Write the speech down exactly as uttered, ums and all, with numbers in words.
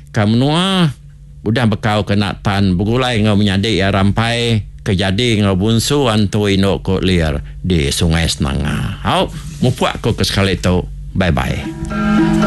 kamu nua udah bekau kena tan begulai ngau menyadik ya rampai kejadi ngau bunsu antu ino ko liar di Sungai Senanga. Hau mupuak ko ke sekali tu. Bye bye.